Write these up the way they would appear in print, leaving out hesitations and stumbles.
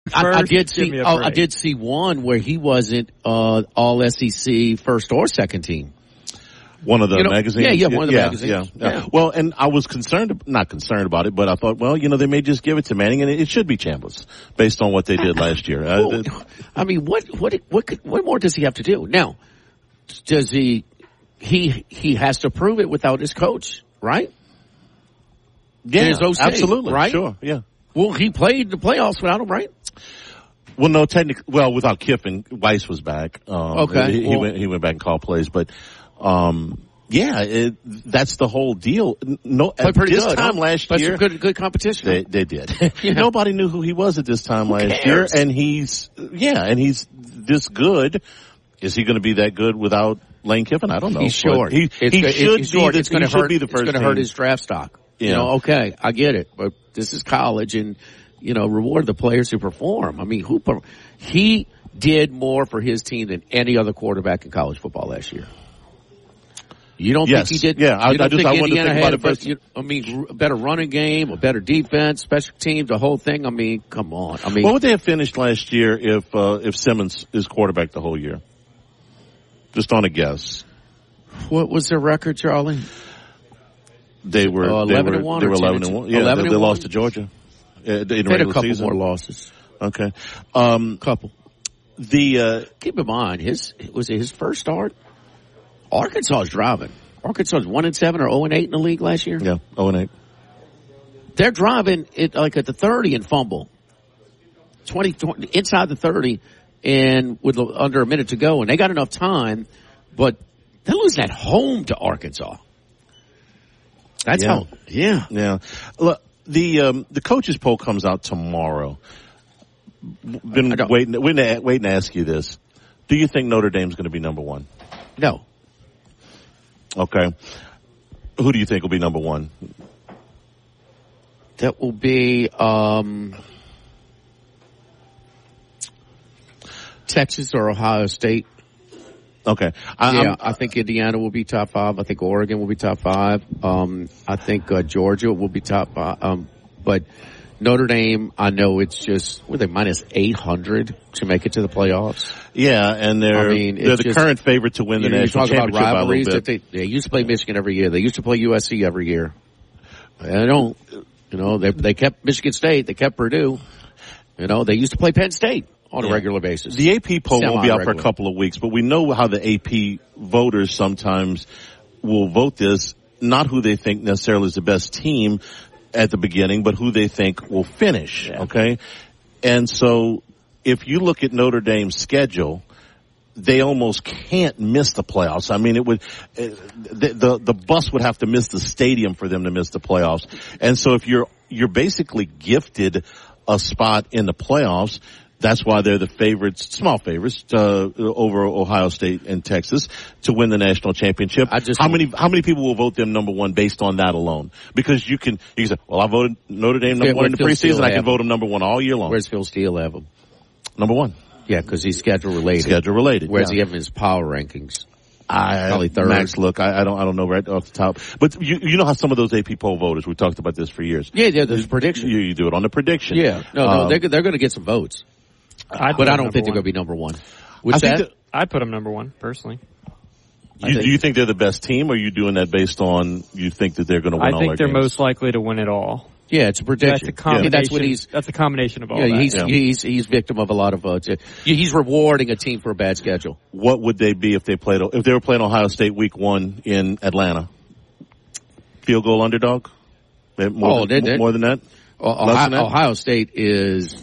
I did see one where he wasn't all SEC first or second team. One of the magazines? One of the magazines. Yeah. Well, and I was not concerned about it, but I thought, well, they may just give it to Manning, and it should be Chambliss based on what they did last year. I mean, what more does he have to do? Now, does he has to prove it without his coach, right? Yeah, OC, absolutely. Right? Sure, yeah. Well, he played the playoffs without him, right? Well, no, technically, without Kiffin, Weiss was back. Okay. He went back and called plays, but, that's the whole deal. No, at this time last year, good competition. They did. Yeah. Nobody knew who he was at this time last year, and he's this good. Is he going to be that good without Lane Kiffin? I don't know. He's short. He should be the first. It's going to hurt his draft stock. Yeah. Okay, I get it, but this is college, and reward the players who perform. I mean, he did more for his team than any other quarterback in college football last year. You don't think he did? Yeah, I wanted to think about it first. A better running game, a better defense, special teams, the whole thing. I mean, come on. What would they have finished last year if Simmons is quarterback the whole year? Just on a guess. What was their record, Charlie? They were 11-1. They were 11-1. Yeah, they lost to Georgia. In they had a couple more losses. Okay, couple. Keep in mind, was it his first start? Arkansas is driving. Arkansas is 1-7 or 0-8 in the league last year. Yeah, 0-8. They're driving it like at the 30 and fumble, 20 inside the 30, and with under a minute to go, and they got enough time, but they're losing at home to Arkansas. That's how. Yeah. Look, the coaches poll comes out tomorrow. Been waiting to ask you this. Do you think Notre Dame's going to be number one? No. Okay. Who do you think will be number one? That will be Texas or Ohio State. Okay. I think Indiana will be top 5. I think Oregon will be top 5. I think Georgia will be top 5. But Notre Dame, I know it's just, were they minus 800 to make it to the playoffs? Yeah, and they're the current favorite to win the national championship by a little bit. They used to play Michigan every year. They used to play USC every year. They don't. They kept Michigan State. They kept Purdue. They used to play Penn State on a regular basis. The AP poll won't be out for a couple of weeks, but we know how the AP voters sometimes will vote this, not who they think necessarily is the best team at the beginning, but who they think will finish, okay? And so if you look at Notre Dame's schedule, they almost can't miss the playoffs. I mean, the bus would have to miss the stadium for them to miss the playoffs. And so if you're basically gifted a spot in the playoffs, that's why they're the favorites, small favorites, over Ohio State and Texas to win the national championship. How many people will vote them number one based on that alone? Because you can say, well, I voted Notre Dame number one in the preseason. I can vote them number one all year long. Where's Phil Steele have him? Number one. Yeah, because he's schedule related. Where's he have his power rankings? Probably third. Max, look, I don't know right off the top, but you know how some of those AP poll voters, we talked about this for years. Yeah, there's prediction. You do it on the prediction. Yeah, no, they're going to get some votes. But I don't think they're going to be number one. I'd put them number one, personally. Do you think they're the best team, or are you doing that based on you think that they're going to win all their games? I think they're most likely to win it all. Yeah, it's a prediction. That's a combination. That's a combination of all that. He's victim of a lot of votes. He's rewarding a team for a bad schedule. What would they be if they were playing Ohio State week 1 in Atlanta? Field goal underdog? More than that? Ohio State is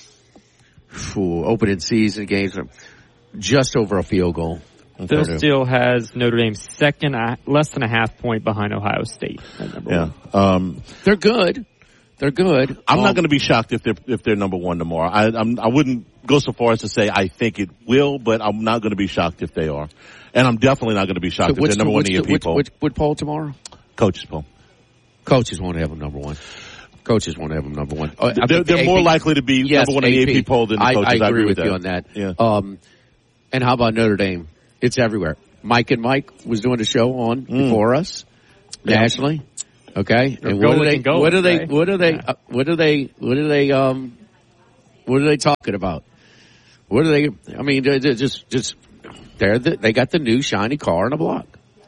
opening season games just over a field goal. Phil Steele has Notre Dame second, less than a half point behind Ohio State. They're good. They're good. I'm not going to be shocked if they're number one tomorrow. I wouldn't go so far as to say I think it will, but I'm not going to be shocked if they are. And I'm definitely not going to be shocked if they're number one in the AP poll. Which poll tomorrow? Coaches poll. Coaches want to have them number one. Coaches want to have them number one. They're more likely to be number one in the AP poll than the coaches. I agree with you on that. Yeah. And how about Notre Dame? It's everywhere. Mike was doing a show on before us nationally. Okay. And what do they What are they talking about? What are they? I mean, they're just they got the new shiny car on the block.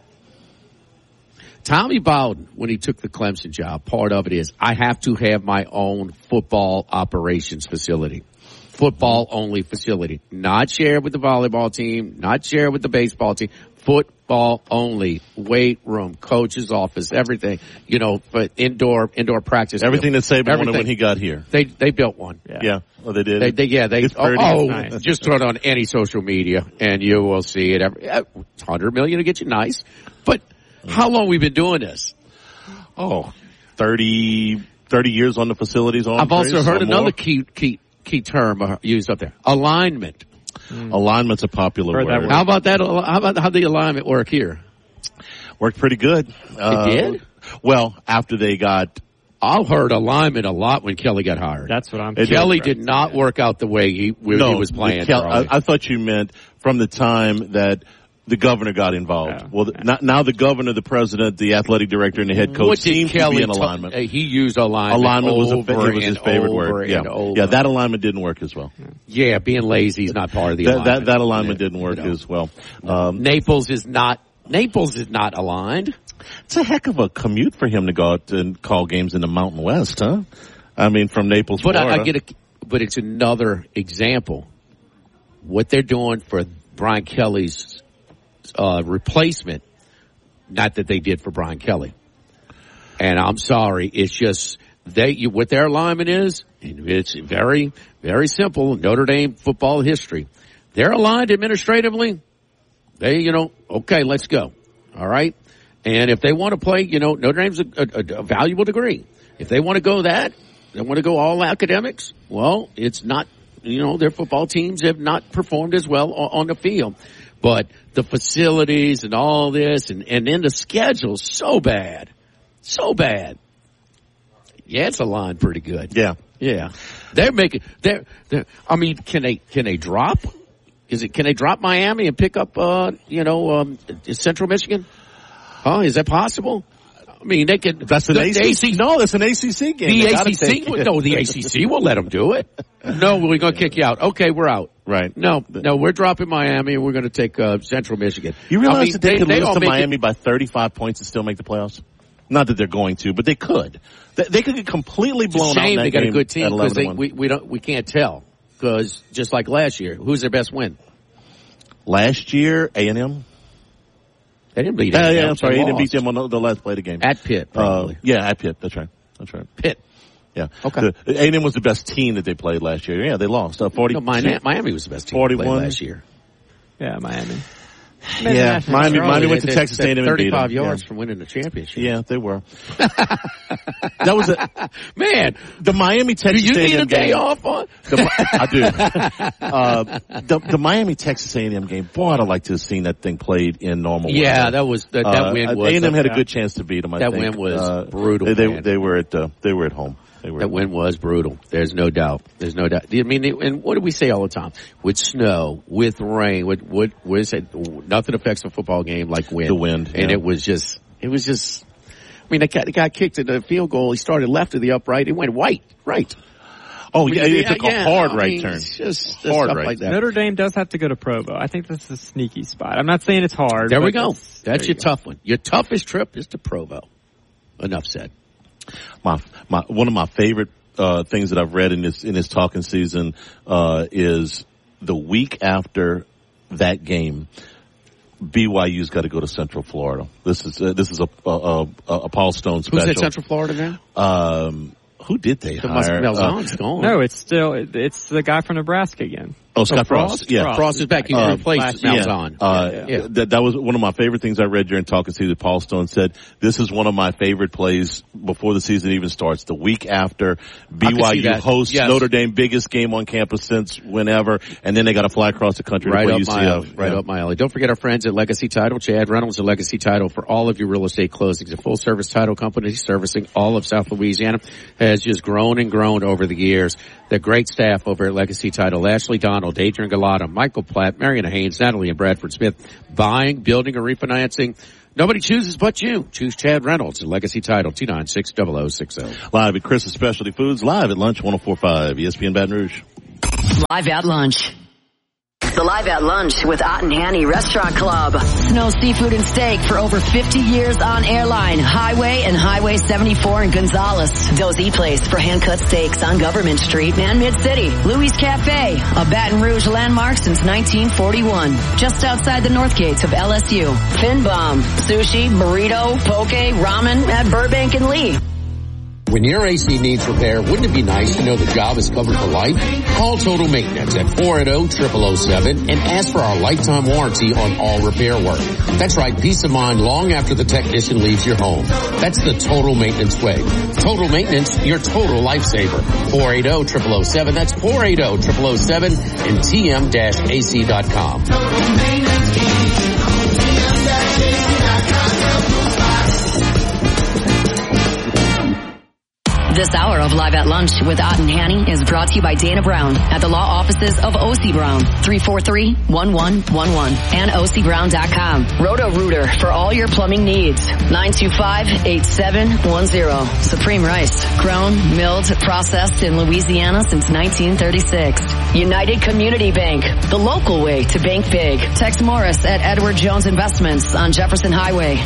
Tommy Bowden, when he took the Clemson job, part of it is I have to have my own football operations facility. Football only facility. Not shared with the volleyball team, not shared with the baseball team. Football only. Weight room, coach's office, everything. You know, but indoor practice. Everything that Saban wanted when he got here. They built one. Yeah. Oh, they did? Nice. Just throw it on any social media and you will see it. $100 million to get you nice. But how long we been doing this? 30 years on the facilities. I've also heard another key term used up there. Alignment. Alignment's a popular word. How about that? How the alignment work here? Worked pretty good. It did? Well, after they got... I heard alignment a lot when Kelly got hired. That's what I'm saying. Kelly did not work out the way he was playing. I thought you meant from the time that the governor got involved. Yeah. Well, now the governor, the president, the athletic director, and the head coach seem to be in alignment. He used alignment. Alignment was his favorite word. Yeah, that alignment didn't work as well. Yeah, being lazy is not part of the alignment. That alignment didn't work as well. Naples is not aligned. It's a heck of a commute for him to go out and call games in the Mountain West, huh? I mean, from Naples, Florida. But it's another example. What they're doing for Brian Kelly's replacement, not that they did for Brian Kelly. And I'm sorry, it's just what their alignment is, it's very, very simple. Notre Dame football history. They're aligned administratively. Okay, let's go. All right. And if they want to play, Notre Dame's a valuable degree. If they want to go they want to go all academics, well, it's not, their football teams have not performed as well on the field. But the facilities and all this and then the schedule, so bad. So bad. Yeah, it's aligned pretty good. Yeah. Yeah. I mean, can they drop? Can they drop Miami and pick up, Central Michigan? Huh? Is that possible? I mean, they could. That's an ACC. No, that's an ACC game. The ACC will let them do it. No, we're going to kick you out. Okay, we're out. Right. No, we're dropping Miami and we're going to take Central Michigan. You realize that they could lose to Miami by 35 points and still make the playoffs? Not that they're going to, but they could. They could get completely blown out in that they game. Got a good team because we can't tell. Because just like last year, who's their best win? Last year, A&M. They didn't beat them. Yeah, I'm sorry. They didn't beat them on the last play of the game. At Pitt, probably. At Pitt. That's right. Pitt. Yeah. Okay. A&M was the best team that they played last year. Yeah, they lost. 40. No, Miami was the best team 41 they played last year. Yeah, Miami. Yeah, Miami went to Texas A&M and beat them. 35 yards from winning the championship. Yeah, they were. That was man. The Miami Texas A&M game. Do you need a day off on? I do. The Miami Texas A&M game. Boy, I'd like to have seen that thing played in normal. Yeah, that win was. A&M had a good chance to beat them. That win was brutal. They were at home. That win was brutal. There's no doubt. I mean, and what do we say all the time? With snow, with rain, what is it? Nothing affects a football game like wind. The wind. And yeah. it was just, I mean, the guy kicked at the field goal. He started left of the upright. It went right. Oh, yeah, it took a hard right turn. It's just hard stuff right. like that. Notre Dame does have to go to Provo. I think this is a sneaky spot. I'm not saying it's hard. There we go. That's your tough one. Your toughest trip is to Provo. Enough said. One of my favorite things that I've read in this talking season is the week after that game, BYU's got to go to Central Florida. This is a Paul Stone special. Who's at Central Florida now? Who did they hire? Malzahn's gone. No, it's the guy from Nebraska again. Oh, Scott Frost. Yeah. Frost is back. He replaced Malzahn. That was one of my favorite things I read during talking season. Paul Stone said, this is one of my favorite plays before the season even starts. The week after BYU hosts Notre Dame, biggest game on campus since whenever, and then they got to fly across the country to play UCF. Right up my alley. Don't forget our friends at Legacy Title. Chad Reynolds at Legacy Title for all of your real estate closings. A full service title company servicing all of South Louisiana has just grown and grown over the years. The great staff over at Legacy Title, Ashley Donald, Adrian Galata, Michael Platt, Marion Haynes, Natalie and Bradford Smith, buying, building, or refinancing. Nobody chooses but you. Choose Chad Reynolds at Legacy Title, 296-0060. Live at Chris's Specialty Foods, live at Lunch 104.5, ESPN Baton Rouge. Live at Lunch. The Live at Lunch with Ott and Hanny Restaurant Club. Snow Seafood and Steak for over 50 years on Airline, Highway, and Highway 74 in Gonzales. Dozy Place for hand-cut steaks on Government Street and Mid-City. Louis Cafe, a Baton Rouge landmark since 1941. Just outside the north gates of LSU. Finbom, sushi, burrito, poke, ramen at Burbank and Lee. When your AC needs repair, wouldn't it be nice to know the job is covered for life? Call Total Maintenance at 480-0007 and ask for our lifetime warranty on all repair work. That's right, peace of mind long after the technician leaves your home. That's the Total Maintenance way. Total Maintenance, your total lifesaver. 480-0007. That's 480-0007 and tm-ac.com. Total Maintenance, This hour of Live at Lunch with Ott and Hanny is brought to you by Dana Brown at the law offices of O.C. Brown, 343-1111 and OCBrown.com. Roto-Rooter for all your plumbing needs, 925-8710. Supreme Rice, grown, milled, processed in Louisiana since 1936. United Community Bank, the local way to bank big. Tex Morris at Edward Jones Investments on Jefferson Highway,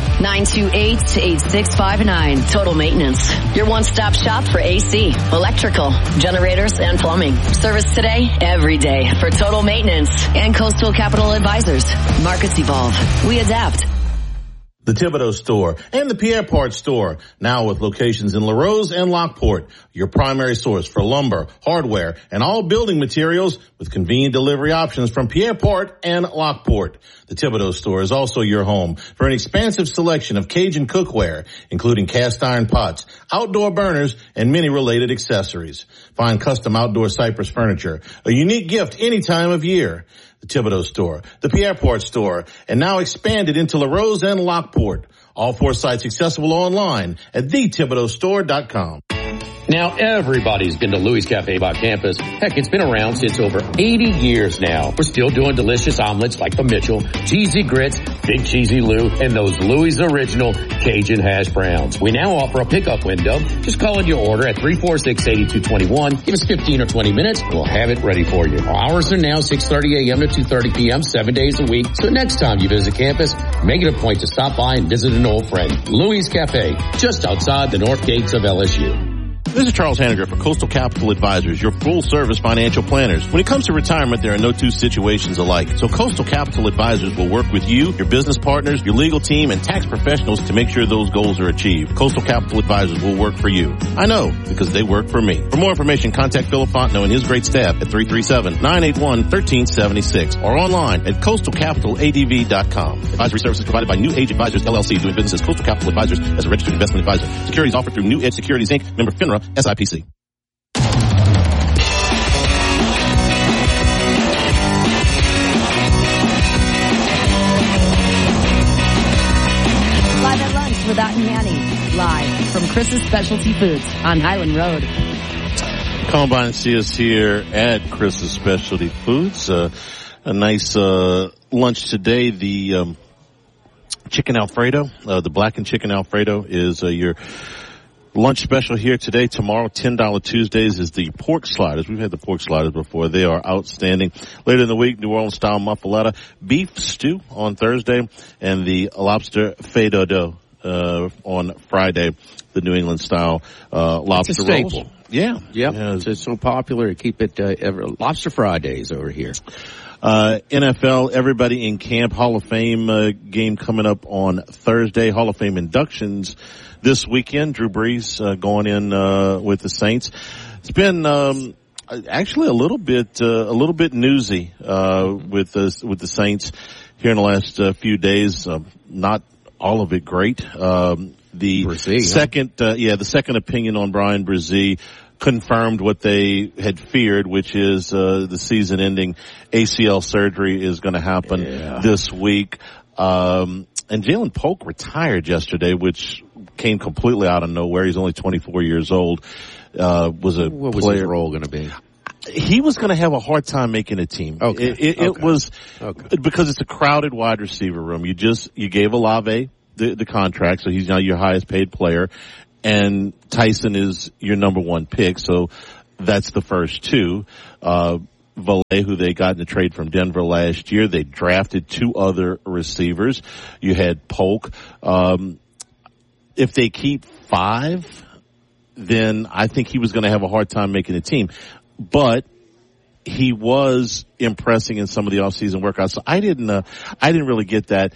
928-8659. Total Maintenance, your one-stop shop for AC, electrical, generators, and plumbing. Service today, every day for Total Maintenance and Coastal Capital Advisors. Markets evolve. We adapt. The Thibodeau Store and the Pierre Part Store, now with locations in LaRose and Lockport, your primary source for lumber, hardware, and all building materials with convenient delivery options from Pierre Part and Lockport. The Thibodeau Store is also your home for an expansive selection of Cajun cookware, including cast iron pots, outdoor burners, and many related accessories. Find custom outdoor cypress furniture, a unique gift any time of year. The Thibodeau Store, the Pierre Part Store, and now expanded into LaRose and Lockport. All 4 sites accessible online at thethibodeaustore.com. Now everybody's been to Louis Cafe by campus. Heck, it's been around since over 80 years now. We're still doing delicious omelets like the Mitchell, cheesy grits, Big Cheesy Lou, and those Louis Original Cajun hash browns. We now offer a pickup window. Just call in your order at 346-8221. Give us 15 or 20 minutes, and we'll have it ready for you. Our hours are now 6:30 a.m. to 2:30 p.m., 7 days a week. So next time you visit campus, make it a point to stop by and visit an old friend. Louis Cafe, just outside the north gates of LSU. This is Charles Hanniger for Coastal Capital Advisors, your full-service financial planners. When it comes to retirement, there are no two situations alike. So Coastal Capital Advisors will work with you, your business partners, your legal team, and tax professionals to make sure those goals are achieved. Coastal Capital Advisors will work for you. I know, because they work for me. For more information, contact Philip Fontenot and his great staff at 337-981-1376 or online at coastalcapitaladv.com. Advisory services provided by New Age Advisors, LLC, doing business as Coastal Capital Advisors as a registered investment advisor. Securities offered through New Edge Securities, Inc., member FINRA, SIPC. Live at Lunch with Ott and Hanny, live from Chris's Specialty Foods on Highland Road. Come by and see us here at Chris's Specialty Foods. A nice lunch today. The chicken Alfredo, the blackened chicken Alfredo is your lunch special here today. Tomorrow, $10 Tuesdays is the pork sliders. We've had the pork sliders before. They are outstanding. Later in the week, New Orleans style muffaletta, beef stew on Thursday, and the lobster feu d'eau on Friday, the New England style lobster it's a staple. rolls. Yeah. Yep. Yeah. It's so popular to keep it Lobster Fridays over here. NFL, everybody in camp. Hall of Fame game coming up on Thursday. Hall of Fame inductions this weekend. Drew Brees going in with the Saints. It's been actually a little bit newsy with the Saints here in the last few days. Not all of it great. The Brzee, the second opinion on Brian Brzee confirmed what they had feared, which is the season-ending ACL surgery is going to happen this week. And Jalen Polk retired yesterday, which came completely out of nowhere. He's only 24 years old. What was his role going to be? He was going to have a hard time making a team. Okay. It was because it's a crowded wide receiver room. You gave Olave the contract, so he's now your highest paid player. And Tyson is your number one pick, so that's the first two. Valet, who they got in a trade from Denver last year. They drafted 2 other receivers. You had Polk. If they keep 5, then I think he was going to have a hard time making the team. But he was impressing in some of the offseason workouts. So I didn't really get that.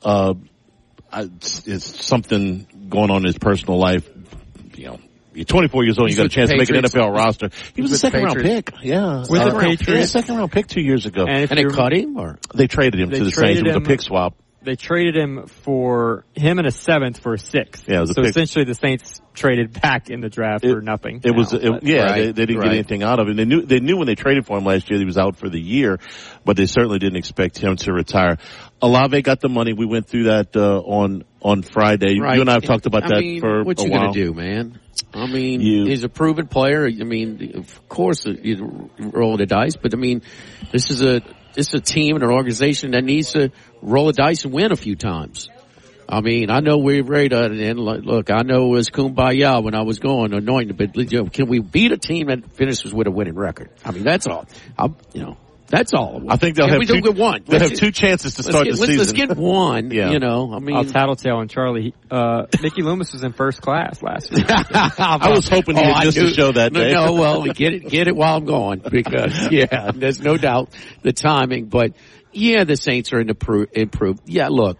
It's something going on in his personal life. You know, you're 24 years old, you got a chance to make an NFL roster. He was a second-round pick. Yeah. With the Patriots. Second-round pick 2 years ago. And they cut him, or? They traded him to the Saints. It was a pick swap. They traded him for him and a 7th for a 6th. Yeah, so essentially the Saints traded back in the draft for nothing. They didn't get anything out of it. They knew when they traded for him last year he was out for the year, but they certainly didn't expect him to retire. Olave got the money. We went through that on Friday. Right. You and I have talked about that for a while. What you gonna do, man? I mean, he's a proven player. I mean, of course you roll the dice, but I mean, this is a team and an organization that needs to roll the dice and win a few times. I mean, I know we're ready to, and look, I know it was kumbaya when I was going anointed, but can we beat a team that finishes with a winning record? I mean, that's all. That's all. I think they'll have two chances to start the season. Let's get one. Yeah. You know, I mean, I'll tattletale on Charlie. Mickey Loomis was in first class last year. I was hoping he would miss the show that day. No, well, get it while I'm going, because there's no doubt the timing. But the Saints are improved. Yeah, look,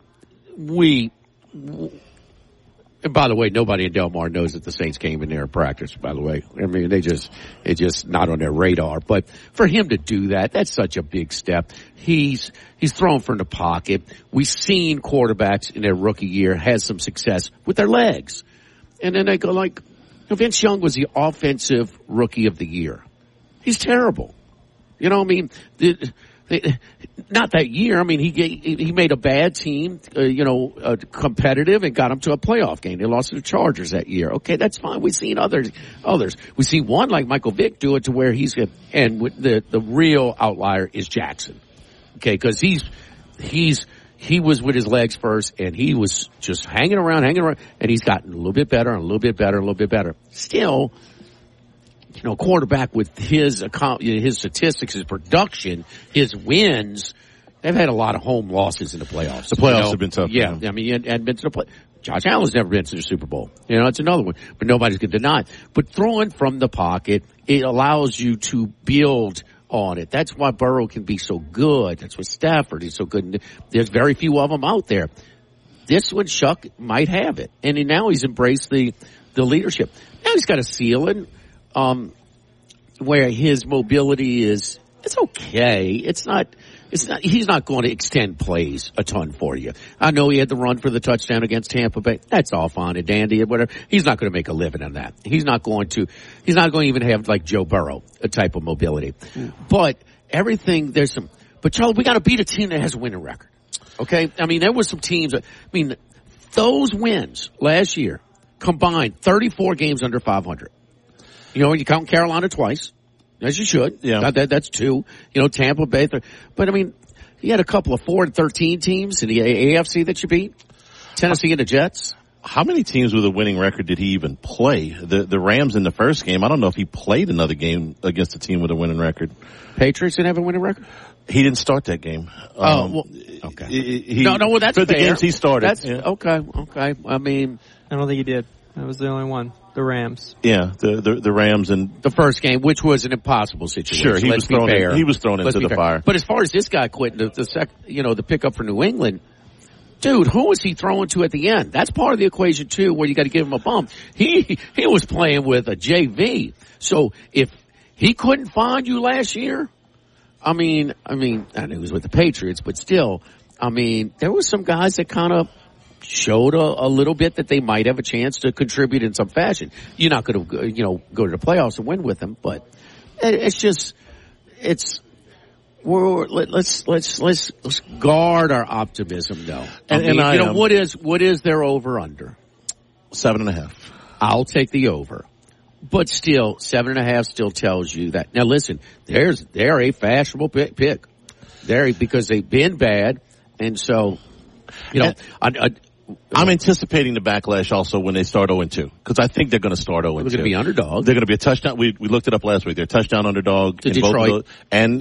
and by the way, nobody in Del Mar knows that the Saints came in there and practiced, by the way. I mean, it's just not on their radar. But for him to do that, that's such a big step. He's thrown from the pocket. We've seen quarterbacks in their rookie year has some success with their legs. And then they go like, Vince Young was the offensive rookie of the year. He's terrible. You know, I mean, not that year. I mean, he made a bad team, competitive and got them to a playoff game. They lost to the Chargers that year. Okay, that's fine. We've seen others. We see one like Michael Vick do it to where and the real outlier is Jackson. Okay, because he was with his legs first, and he was just hanging around, and he's gotten a little bit better, and a little bit better, and a little bit better. Still, quarterback with his statistics, his production, his wins, they've had a lot of home losses in the playoffs. The playoffs have been tough. Yeah, I mean, and been to the play. Josh Allen's never been to the Super Bowl. It's another one, but nobody's going to deny it. But throwing from the pocket, it allows you to build on it. That's why Burrow can be so good. That's why Stafford is so good. There's very few of them out there. This one, Chuck might have it, and now he's embraced the leadership. Now he's got a ceiling. Where his mobility it's okay. He's not going to extend plays a ton for you. I know he had the run for the touchdown against Tampa Bay. That's all fine and dandy and whatever. He's not going to make a living on that. He's not going to even have like Joe Burrow, a type of mobility. But but Charles, we got to beat a team that has a winning record. Okay? I mean, there were some teams those wins last year combined 34 games under 500. You count Carolina twice, as you should. Yeah. That's 2. Tampa Bay. But, I mean, you had a couple of 4-13 teams in the AFC that you beat. Tennessee and the Jets. How many teams with a winning record did he even play? The Rams in the first game, I don't know if he played another game against a team with a winning record. Patriots didn't have a winning record? He didn't start that game. Okay. No, that's fair. The games he started. That's, okay. I mean, I don't think he did. That was the only one. The Rams. Yeah, the Rams and the first game, which was an impossible situation. Sure, he was thrown into the fire. But as far as this guy quitting the pickup for New England, dude, who was he throwing to at the end? That's part of the equation too, where you got to give him a bump. He was playing with a JV. So if he couldn't find you last year, I know he was with the Patriots, but still, there was some guys that kind of showed a little bit that they might have a chance to contribute in some fashion. You're not going to, go to the playoffs and win with them, but let's guard our optimism though. What is their over under? 7.5. I'll take the over. But still, 7.5 still tells you that. Now listen, they're a fashionable pick. Because they've been bad, and so, I'm anticipating the backlash also when they start 0-2 because I think they're going to start 0-2. They're going to be underdogs. They're going to be a touchdown. We looked it up last week. They're a touchdown underdog to in Detroit both of those, and